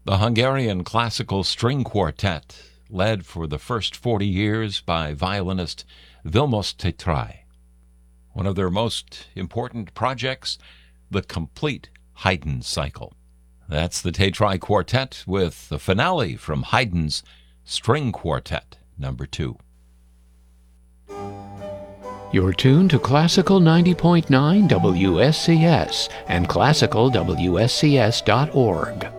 The Hungarian Classical String Quartet, led for the first 40 years by violinist Vilmos Tetrai. One of their most important projects, the complete Haydn cycle. That's the Tetrai Quartet with the finale from Haydn's String Quartet No. 2. You're tuned to Classical 90.9 WSCS and classicalwscs.org.